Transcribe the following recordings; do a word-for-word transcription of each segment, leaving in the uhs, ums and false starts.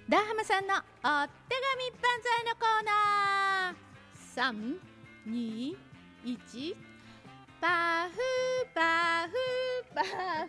ダーハマさんのお手紙万歳のコーナー。さん、に、いち、パフパフパフ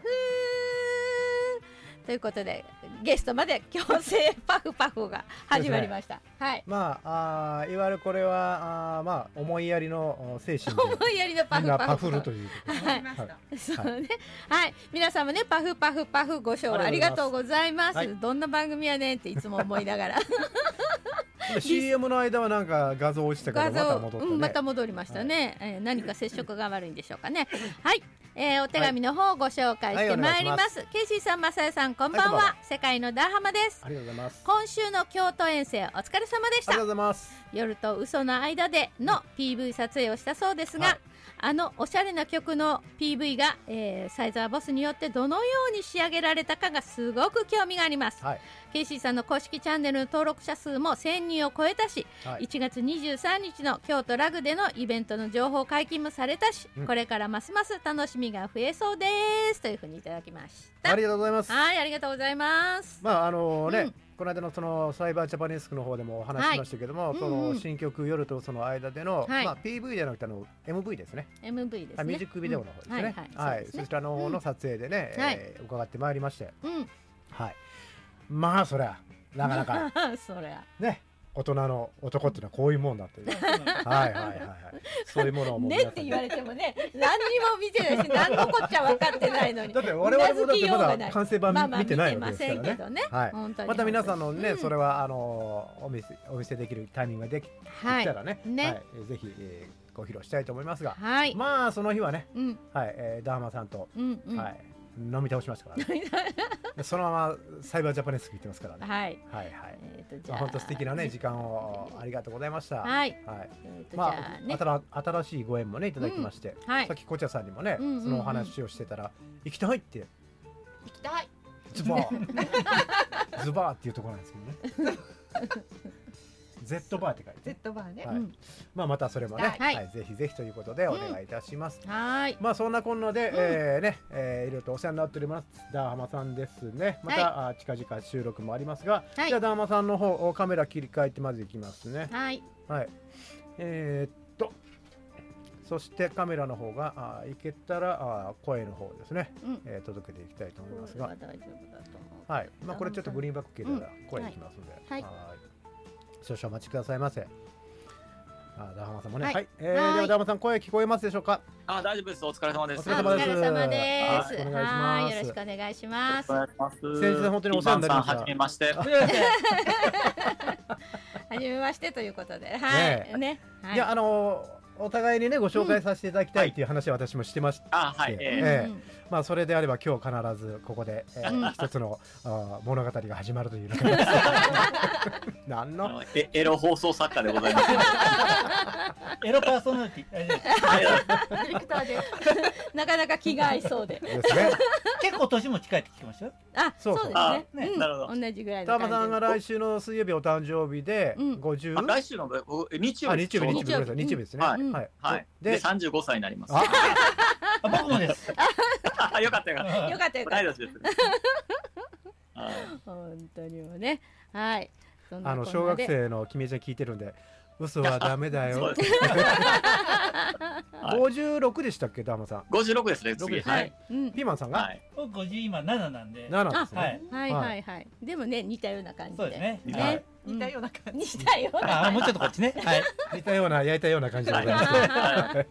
ということでゲストまで強制パフパフが始まりました、ね。はい。 まあ、あいわゆるこれはあまあ思いやりの精神で思いやりのパフパフパフるということで、 はいはい、そうね、はい、皆さんもねパフパフパフご賞ありがとうございます。はい、どんな番組やねんっていつも思いながらシーエム の間はなんか画像落ちたからまた戻ってね、 うん、また戻りましたね、はいえー、何か接触が悪いんでしょうかねはい、えー、お手紙の方をご紹介してまいります、はいはい、ケイシーさん、マサヤさん、こんばんは、はい、世界のダーハマです。 ありがとうございます。 今週の京都遠征お疲れ様でした。 ありがとうございます。 夜と嘘の間での ピーブイ 撮影をしたそうですが、はい、あのおしゃれな曲の ピーブイ が、えー、サイザーボスによってどのように仕上げられたかがすごく興味があります、はい、ケイシーさんの公式チャンネルの登録者数もせんにんを超えたし、はい、いちがつにじゅうさんにちの京都ラグでのイベントの情報解禁もされたし、うん、これからますます楽しみが増えそうですというふうにいただきました。 ありがとうございます。 はい、ありがとうございます。 まああのー、ね、うん、この間のそのサイバージャパネスクの方でもお話ししましたけども、はい、その新曲夜とその間での、はい、まあ ピーブイ じゃなくてあの エムブイ ですね。 エムブイ ですね。 ミュージックビデオの方ですね。うん、はい、はいはい、そちらの方の撮影でね、うんえー、伺ってまいりまして、うん、はい。まあそりゃなかなかそりゃね。大人の男っていうのはこういうもんだというはいはいはいはいそういうものをもうねって言われてもね何にも見てないし何のこっちゃ分かってないのにだって我々もだってまだ完成版見てないわけですからね。はい。また皆さんのね、うん、それはあのお見せお見せできるタイミングができたらね、ね、はい、ぜひ、えー、ご披露したいと思いますが、はい、まあその日はね、うん、はい、えー、ダーハマさんと、うんうん、はい。飲み倒しましたからねそのままサイバージャパネスク行ってますからね。はいはいはい、えー、とじゃあ、まあ、本当素敵なね時間をありがとうございました。はい、はい、えー、まあ、ね、新しいご縁もねいただきまして、うんはい、さっきこちゃさんにもね、うんうんうん、そのお話をしてたら行きたいって行きたいズバーズバーっていうところなんですけどねZ バーって書いて、ね、 Z バーね、 はい、うん、まあまたそれもね、はいはい、ぜひぜひということでお願いいたします、うん、はいまあそんなこんなで、うん、えー、ね、えー、いろいろとお世話になっておりますダーハマさんですね。また、はい、近々収録もありますが、はい、じゃあダーハマさんの方カメラ切り替えてまずいきますね。はい、はい、えー、っとそしてカメラの方があいけたらあ声の方ですね、うん、えー、届けていきたいと思いますが、大丈夫だと思う。はい、まあこれちょっとグリーンバック系で声いきますので、うん、はい、はい少々お待ちくださいませ。あ、ダーハマさんもね。はい。はい、えー、ではダーハマさん声聞こえますでしょうか。 あ、大丈夫です。お疲れ様です。 お疲れ様です。お疲れ様です。はい、よろしくお願いします。 先日本当にお世話になりました。 はじめまして。はじめましてということで、はい。ね。 いやあのお互いにねご紹介させていただきたいっていう話は私もしてまして、あ、はい。ええ。まあそれであれば今日必ずここで一つの物語が始まるという何のエロ放送作家でございますエロパーソナリティディレクターでなかなか気が合いそうで結構年も近いって聞きましたよ。 あ、そうですね。なるほど。同じぐらいのダーハマさんが来週の水曜日お誕生日でごじゅう、 来週の日曜日、 日曜日、日曜日日曜日ですね。 はいはい。でさんじゅうごさいになります。 僕もです。 よかったよかった。 よかったよかった。 です。 本当にもね。はい。 あの小学生の君ちゃん聞いてるんで。嘘はダメだよ。ごじゅうろくでしたっけ、ダーハマさん。 ごじゅうろくですね。次、はい。 ピーマンさんが。 ごじゅう今なななんで。 ななですね。 はいはいはい。でもね、似たような感じで。 そうですね。 ね。似たような感じ。似たような。 あ、もうちょっとこっちね。はい。 似たような焼いたような感じでございます。はい。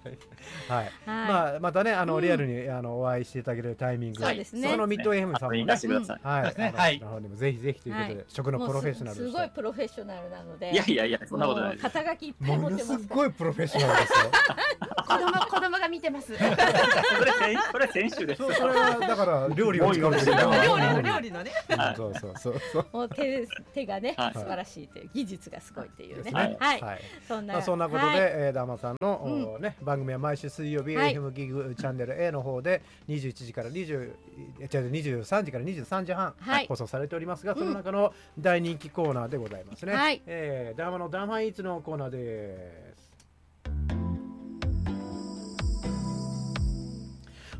まあまたね、あのリアルにあのお会いしていただけるタイミング。 そうですね。 そのミッドエフエムさんもね。 はい。 はい。の方にもぜひぜひということで、食のプロフェッショナル。 すごいプロフェッショナルなので。 いやいやいや、そんなことない。 肩書きいっぱい持ってます。 すごいプロフェッショナルですよ。 子供子供が見てます。それそれ選手です。 それはだから料理を使うんですよ。 料理の料理のね。 そうそうそうそう。 もう手手がね素晴らしいという技術がすごいっていうね。 はい。そんなそんなことでダーハマさんのね番組は毎週水曜日 エフエム ギグチャンネル A の方でにじゅういちじからにじゅうにじゅうさんじからにじゅうさんじはん放送されておりますが、その中の大人気コーナーでございますね。はい。えー、ダーハマのダーハマイーツのコーナーです。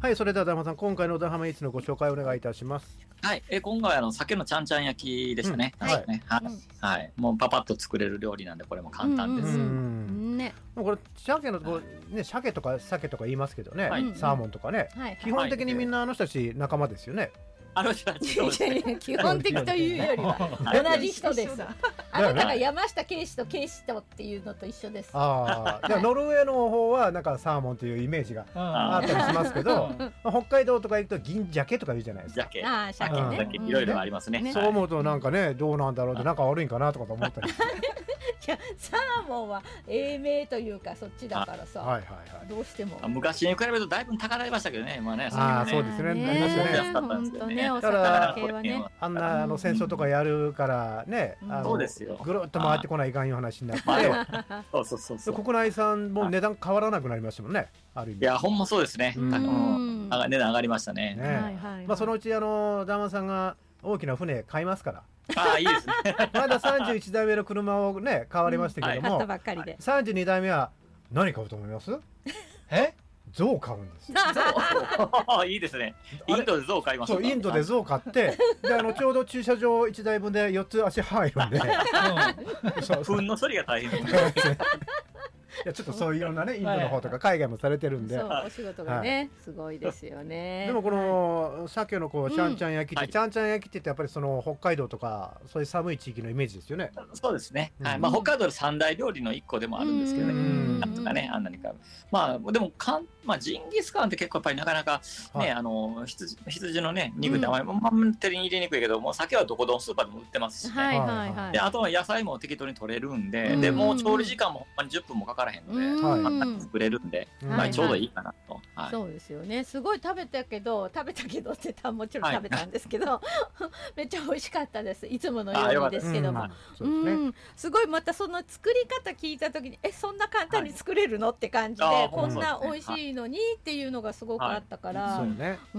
はい、それではダハマさん、今回のダハマイーツのご紹介をお願いいたします。 はい、え今回はあの鮭のちゃんちゃん焼きでしたね。 うん、はい、 はい、はい、もうパパッと作れる料理なんでこれも簡単です。うんうんうんね、 これ鮭のこうね、鮭とか鮭とか言いますけどね、はい、サーモンとかね、はい、基本的にみんなあの人たち仲間ですよね。 あの人たちそうですね。 基本的というよりは同じ人です。あなたが山下警視と警視とっていうのと一緒です。 ああ、ノルウェーの方はなんかサーモンというイメージがあったりしますけど、北海道とか行くと銀鮭とか言うじゃないですか。 鮭、ああ、鮭ね、いろいろありますね。 そう思うとなんかね、どうなんだろうってなんか悪いんかなとかと思ったり。 いや、サーモンは英名というかそっちだからさ、はいはいはい、どうしても昔に比べるとだいぶ高なりましたけどね、今ね。 ああ、そうですね。 なりましたね。本当ね、お魚系はね。 あんなあの戦争とかやるからね、 そうですよ。 ぐるっと回ってこないかんいう話になって、 そうそうそうそう。 国内産も値段変わらなくなりましたもんね。ある意味。 いや、ほんまそうですね。値段上がりましたね。 まあそのうちあのダーマンさんが大きな船買いますから。 ああ、いいですね。 まださんじゅういちだいめの車をね買われましたけども、さんじゅうにだいめは何買うと思います？え？象買うんです。 いいですね。インドで象買います。 そう、インドで象買ってで、あのちょうど駐車場いちだいぶんでよっつ足入るんで、 糞の処理が大変。 いや、ちょっとそういういろんなね、インドの方とか海外もされてるんで、 そうお仕事がね、すごいですよね。 でもこの鮭のこうちゃんちゃん焼きって、ちゃんちゃん焼きって言ってやっぱりその北海道とかそういう寒い地域のイメージですよね。 そうですね。はい、まあ北海道の三大料理の一個でもあるんですけどね。なんとかね、あんなにか、まあでもかんまあジンギスカンって結構やっぱりなかなかね、あの羊羊のね肉ってあまりまん手に入れにくいけど、もう鮭はどこどんスーパーでも売ってますしね。はいはいはい。であとは野菜も適当に取れるんで、でもう調理時間もほんまにじゅっぷんもかからへんので。作れるんで、まあちょうどいいかなと。 そうですよね。すごい食べたけど、食べたけどってたもちろん食べたんですけど、めっちゃ美味しかったです。いつものようにですけども、すごいまたその作り方聞いた時に、え、そんな簡単に作れるのって感じで、こんな美味しいのにっていうのがすごくあったから。 そうね。うん。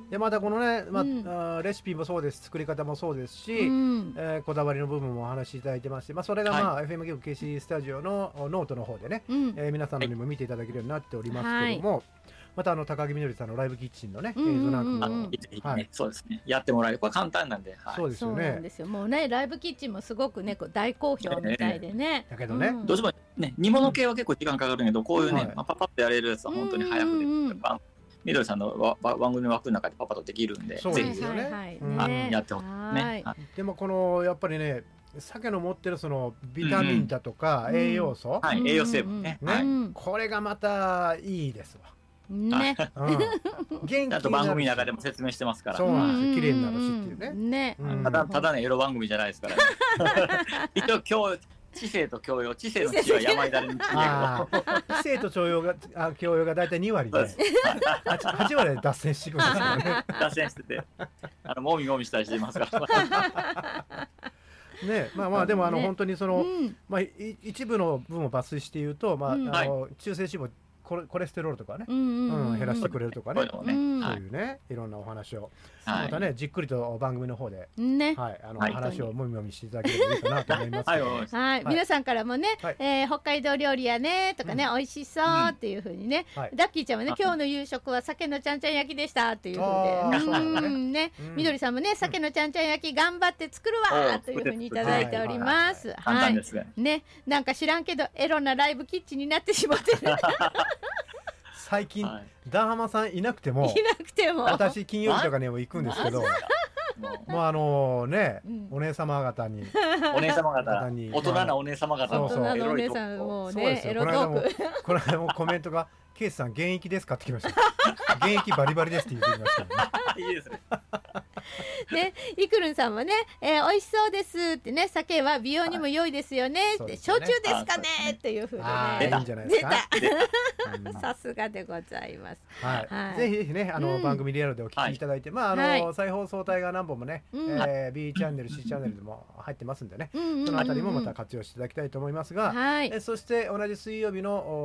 でまたこのね、まあレシピもそうです、作り方もそうですし、こだわりの部分もお話しいただいてまして、まあそれがまあ エフエム ケーシースタジオのノートの方でね。えー、皆さんのにも見ていただけるようになっておりますけども、はい、またあの高木みのりさんのライブキッチンのね、映像なんかも、 はい、そうですね、やってもらえる、これ簡単なんで、 はい、そうですよね。 そうなんですよ。もうね、ライブキッチンもすごくね、こう大好評みたいでね。 だけどね、うん、 どうしてもね、煮物系は結構時間かかるけど、こういうね、はい、まあ、パパッとやれるやつは本当に早くで、みどりさんのわわ番組の枠の中でパパッとできるんで、 そうですよね。 ぜひ、はい、やってほしいね。 でもこのやっぱりね。鮭の持ってるそのビタミンだとか栄養素、 はい、栄養成分ね、 これがまたいいですわ。 ね、 元気あと番組の中でも説明してますから。 そうなんですよ。綺麗になるしっていうね。 ね、 ただただねエロ番組じゃないですからね。一応今日知性と教養、知性の知は山だれに知やけど、知性と教養があ教養がだいたいにわりで、はちわりで脱線してくるんですよね。 脱線してて、あのもみもみしたりしていますから。 ね、まあまあでもあの本当にその、まあ一部の分を抜粋して言うと、まああの中性脂肪コレステロールとかね、減らしてくれるとかね、そういうね、いろんなお話をまたねじっくりと番組の方でね、はい、あの話をもみもみしていただければいいかなと思います。 はい、皆さんからもね、北海道料理やねとかね、美味しそうっていう風にね、ダッキーちゃんはね、今日の夕食は鮭のちゃんちゃん焼きでしたっていう風で、ね、みどりさんもね、鮭のちゃんちゃん焼き頑張って作るわという風にいただいております。はい、ね、なんか知らんけどエロなライブキッチンになってしまってる。 最近、はい、ダーハマさんいなくても、 いなくても私金曜日とかねも行くんですけど、もうあのね、うん、お姉様方にお姉様方に大人なお姉様方の大人のお姉さんもうねエロトーク、 この間もコメントがケイスさん現役ですかってきました。現役バリバリですって言ってきましたね。 いいですね。 ね、イクルンさんもね、えー、美味しそうですってね、鮭は美容にも良いですよねって、焼酎ですかねっていう風でね、 いいんじゃないですか。 さすがでございます。 はい、ぜひぜひね、あの番組リアルでお聞きいただいて、まああの再放送帯が何本もね、B チャンネル C チャンネルでも入ってますんでね、そのあたりもまた活用していただきたいと思いますが、そして同じ水曜日の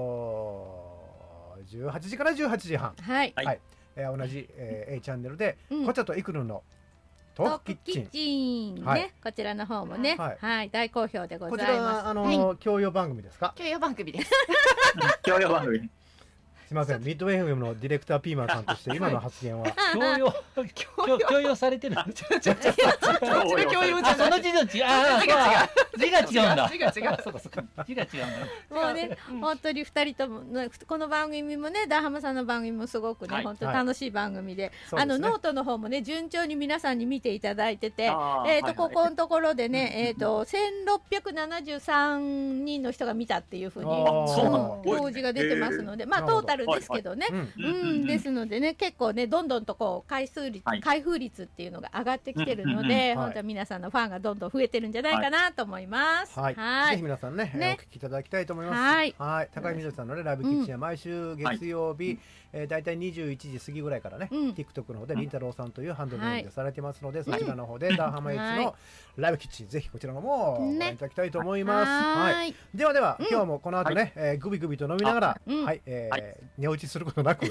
じゅうはちじからじゅうはちじはん、はい、同じ A チャンネルでこちらとイクルンのトークキッチンね、こちらの方もね、はい、大好評でございます。こちらあの教養番組ですか？ 教養番組です。 教養番組。 すみみません、ミッド エフエム のディレクターピーマンさんとして今の発言は強要強要されてる。 強要じゃない。 その字の違う。ああ、字が違うんだ。 字が違う。 そうかそうか。字が違うんだ。 もうね、本当にふたりともこの番組もね、ダーハマさんの番組もすごくね、本当楽しい番組で、あのノートの方もね順調に皆さんに見ていただいてて、えっとここのところでね、えっとせんろっぴゃくななじゅうさんにんの人が見たっていうふうに表示が出てますので、まあトータルですけどね、うんですのでね、結構ねどんどんとこう回数率開封率っていうのが上がってきてるので、本当に皆さんのファンがどんどん増えてるんじゃないかなと思います。 はい、ぜひ皆さんねお聞きいただきたいと思います。はい、高井みどりさんのねライブキッチンは毎週月曜日だいたいにじゅういちじ過ぎぐらいからね TikTok の方でりんたろうさんというハンドルネームでされてますので、そちらの方でダーハマエイチのライブキッチンぜひこちらのもご覧いただきたいと思います。はい、ではでは今日もこの後ねグビグビと飲みながらはい寝落ちすることなく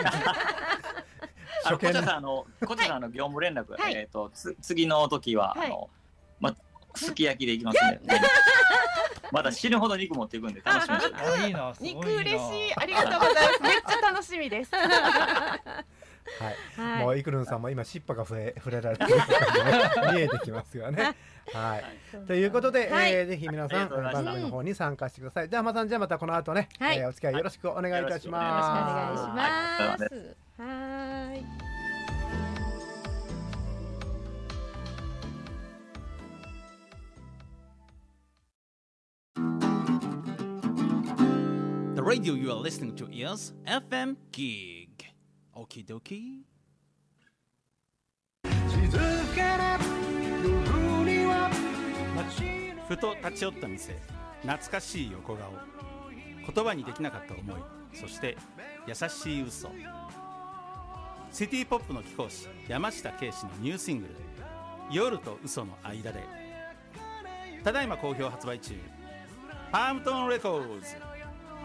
初見あのこちらの業務連絡、はい、えっ、ー、とつ次の時は、はい、あのますき焼きでいきますね。まだ死ぬほど肉持っていくんで楽しみにしてます。 いいな、 肉嬉しい。ありがとうございます。めっちゃ楽しみです。 はい、もうイクルンさんも今尻尾が触れ触れられてるのが見えてきますよね。はい、ということで、はい、えー、ぜひ皆さん番組の方に参加してください。ではまさん、じゃあまたこの後ね、はい、えー、お付き合いよろしくお願いいたします。 よろしくお願いします。はい。 The radio you are listening to is エフエム Gig. Okie dokie. ふと立ち寄った店、懐かしい横顔、言葉にできなかった思い、そして優しい嘘。シティポップの貴公子山下圭史のニューシングル夜と嘘の間で、ただいま好評発売中。パームトンレコーズ